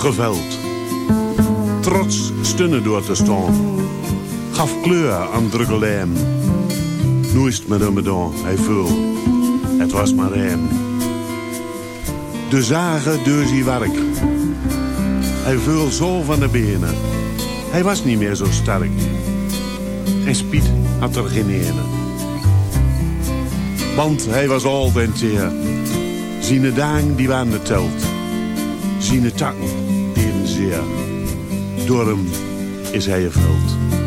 geveld. Trots stunnen door te staan. Gaf kleur aan drukke lijm. Nu is het met hem gedaan, hij vul. Het was maar hem. De zagen door zijn werk. Hij vul zo van de benen. Hij was niet meer zo sterk. En Spiet had er geen ene. Want hij was al den zeer. Ziene dagen die waren telt. Ziene takken deden zeer. Door hem is hij gevuld.